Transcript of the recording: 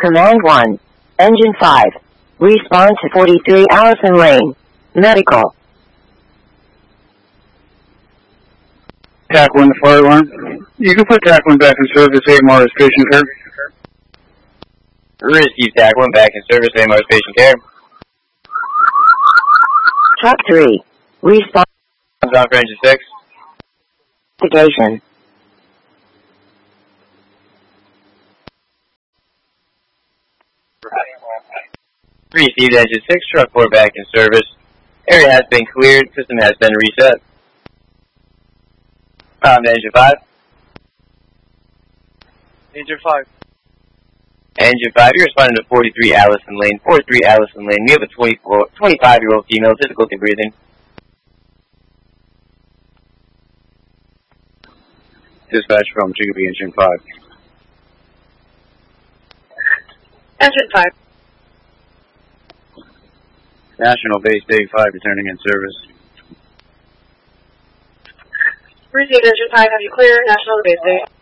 Command 1. Engine 5. Respond to 43 Allison Lane. Medical. TAC 1 to fire alarm. You can put TAC 1 back in service, AMR is patient care. Receive TAC 1 back in service, AMR is patient care. Truck 3. Respond. Comes on for engine 6. Investigation. Received engine 6, truck 4 back in service. Area has been cleared, system has been reset. Engine 5. Engine 5. Engine 5, you're responding to 43 Allison Lane. 43 Allison Lane, we have a 25-year-old female, difficulty breathing. Dispatch from Chicopee, Engine 5. Engine 5. National Base Day 5 returning in service. Received Engine 5, have you clear National Base Day?